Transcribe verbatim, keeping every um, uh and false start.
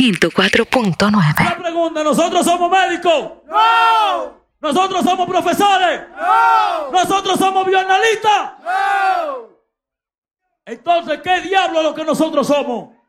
ciento cuatro punto nueve. La pregunta, ¿nosotros somos médicos? ¡No! ¿Nosotros somos profesores? ¡No! ¿Nosotros somos bioanalistas? ¡No! Entonces, ¿qué diablo es lo que nosotros somos?